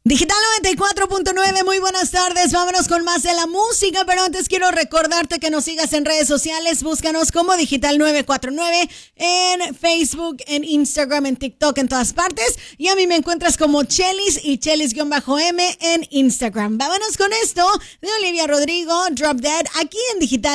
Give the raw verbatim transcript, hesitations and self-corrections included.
Digital noventa y cuatro punto nueve, muy buenas tardes, vámonos con más de la música, pero antes quiero recordarte que nos sigas en redes sociales, búscanos como Digital novecientos cuarenta y nueve en Facebook, en Instagram, en TikTok, en todas partes, y a mí me encuentras como Chelis y Chelis-M en Instagram. Vámonos con esto de Olivia Rodrigo, Drop Dead, aquí en Digital